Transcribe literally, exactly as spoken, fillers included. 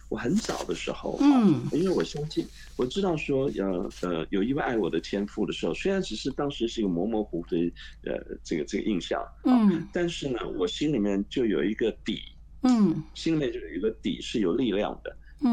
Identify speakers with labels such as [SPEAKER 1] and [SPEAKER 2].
[SPEAKER 1] 我很早的时候哈，
[SPEAKER 2] 嗯
[SPEAKER 1] 因为我相信我知道说，呃呃，有一位爱我的天赋的时候，虽然只是当时是一个模模糊糊的呃这个这个印象啊，
[SPEAKER 2] 嗯
[SPEAKER 1] 但是呢，我心里面就有一个底，
[SPEAKER 2] 嗯
[SPEAKER 1] 心里面就有一个底是有力量的。